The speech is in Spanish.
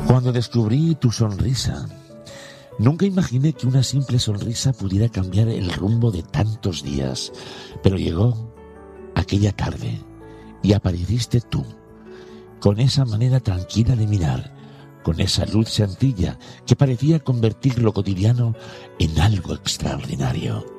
Cuando descubrí tu sonrisa, nunca imaginé que una simple sonrisa pudiera cambiar el rumbo de tantos días, pero llegó aquella tarde y apareciste tú, con esa manera tranquila de mirar, con esa luz sencilla que parecía convertir lo cotidiano en algo extraordinario.